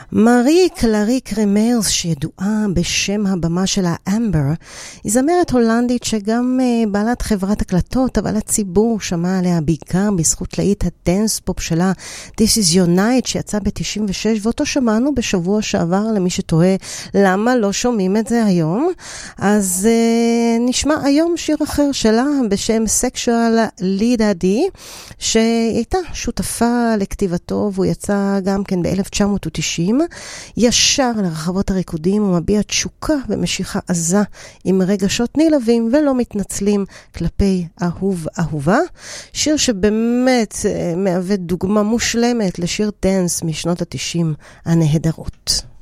מארי קלרי קרמרס, שידועה בשם הבמה שלה אמבר, היא זמרת הולנדית שגם בעלת חברת הקלטות, אבל הציבור שמע עליה בעיקר בזכות להיט הדנס פופ שלה This is Your Night, שיצא ב-96, ואותו שמענו בשבוע שעבר. למי שתוהה למה לא שומעים את זה היום, אז נשמע היום שיר אחר שלה בשם Sexual Lidadi, שהייתה שותפה לכתיבתו, והוא יצא גם כן ב-1990, ישר לרחבות הריקודים, ומביע תשוקה ומשיכה עזה עם רגשות נילבים ולא מתנצלים כלפי אהוב אהובה. שיר שבאמת מהווה דוגמה מושלמת לשיר דנס משנות ה-90 הנהדרות.